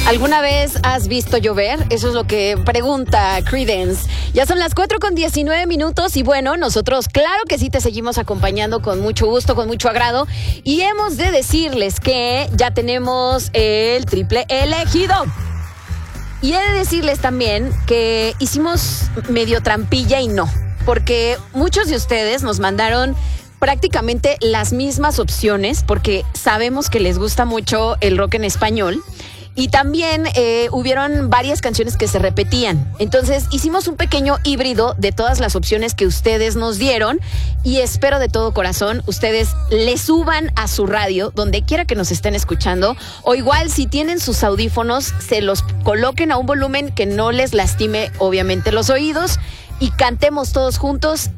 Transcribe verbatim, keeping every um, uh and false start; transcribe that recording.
¿Alguna vez has visto llover? Eso es lo que pregunta Creedence. Ya son las cuatro con diecinueve minutos y bueno, nosotros claro que sí te seguimos acompañando con mucho gusto, con mucho agrado. Y hemos de decirles que ya tenemos el triple elegido. Y he de decirles también que hicimos medio trampilla y no, porque muchos de ustedes nos mandaron prácticamente las mismas opciones porque sabemos que les gusta mucho el rock en español. Y también eh, hubieron varias canciones que se repetían. Entonces hicimos un pequeño híbrido de todas las opciones que ustedes nos dieron. Y espero de todo corazón ustedes le suban a su radio, donde quiera que nos estén escuchando. O igual si tienen sus audífonos, se los coloquen a un volumen que no les lastime obviamente los oídos. Y cantemos todos juntos